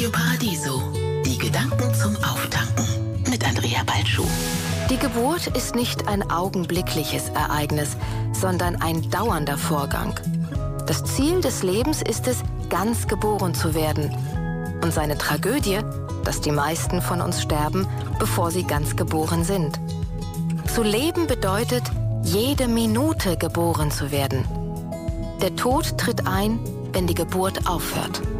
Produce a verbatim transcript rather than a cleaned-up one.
Radio Paradiso. Die Gedanken zum Auftanken mit Andrea Balschuh. Die Geburt ist nicht ein augenblickliches Ereignis, sondern ein dauernder Vorgang. Das Ziel des Lebens ist es, ganz geboren zu werden. Und seine Tragödie, dass die meisten von uns sterben, bevor sie ganz geboren sind. Zu leben bedeutet, jede Minute geboren zu werden. Der Tod tritt ein, wenn die Geburt aufhört.